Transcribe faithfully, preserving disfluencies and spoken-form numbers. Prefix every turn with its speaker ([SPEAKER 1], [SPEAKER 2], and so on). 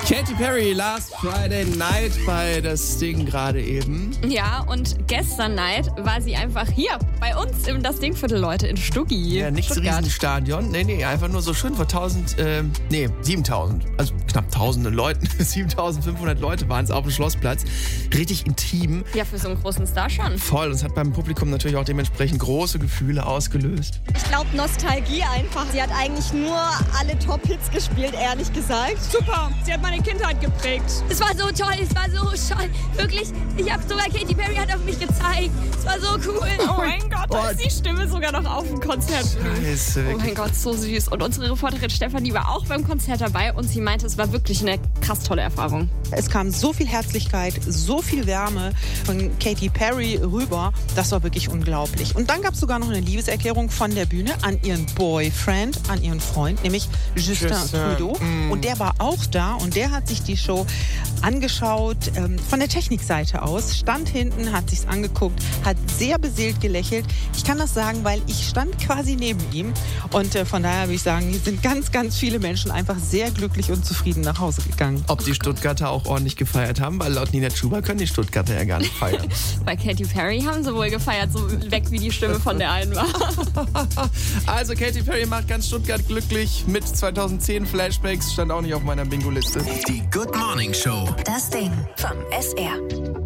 [SPEAKER 1] Katy Perry, Last Friday Night bei das Ding gerade eben.
[SPEAKER 2] Ja, und gestern Night war sie einfach hier bei uns im Das Ding-Viertel, Leute, in Stuggi.
[SPEAKER 1] Ja, nichts Riesenstadion. Nee, nee, einfach nur so schön vor tausend, ähm, nee, siebentausend, also knapp tausende Leuten. siebentausendfünfhundert Leute waren es auf dem Schlossplatz. Richtig intim.
[SPEAKER 2] Ja, für so einen großen Star schon.
[SPEAKER 1] Voll. Und es hat beim Publikum natürlich auch dementsprechend große Gefühle ausgelöst.
[SPEAKER 3] Ich glaube, Nostalgie einfach. Sie hat eigentlich nur alle Top-Hits gespielt, ehrlich gesagt.
[SPEAKER 4] Super, sie hat meine Kindheit geprägt.
[SPEAKER 2] Es war so toll, es war so toll. Wirklich, ich habe sogar, Katy Perry hat auf mich gezeigt. Es war so cool.
[SPEAKER 4] Oh mein Gott, da ist die Stimme sogar noch auf dem Konzert.
[SPEAKER 1] Scheiße,
[SPEAKER 2] Oh mein Gott, so süß. Und unsere Reporterin Stefanie war auch beim Konzert dabei und sie meinte, es war wirklich eine krass tolle Erfahrung.
[SPEAKER 5] Es kam so viel Herzlichkeit, so viel Wärme von Katy Perry rüber. Das war wirklich unglaublich. Und dann gab es sogar noch eine Liebeserklärung von der Bühne an ihren Boyfriend, an ihren Freund, nämlich Justin, Justin. Trudeau. Mm. Und der war auch da und der hat sich die Show angeschaut, ähm, von der Technikseite aus, stand hinten, hat sich's angeguckt, hat sehr beseelt gelächelt. Ich kann das sagen, weil ich stand quasi neben ihm und äh, von daher würde ich sagen, hier sind ganz, ganz viele Menschen einfach sehr glücklich und zufrieden nach Hause gegangen.
[SPEAKER 1] Ob die Stuttgarter auch ordentlich gefeiert haben, weil laut Nina Chuba können die Stuttgarter ja gar nicht feiern.
[SPEAKER 2] Bei Katy Perry haben sie wohl gefeiert, so weg wie die Stimme von der einen war.
[SPEAKER 1] Also Katy Perry macht ganz Stuttgart glücklich mit zweitausendzehn Flashbacks, stand auch nicht auf meiner Bingo-Liste.
[SPEAKER 6] Die Good Morning Show.
[SPEAKER 7] Das Ding vom S R.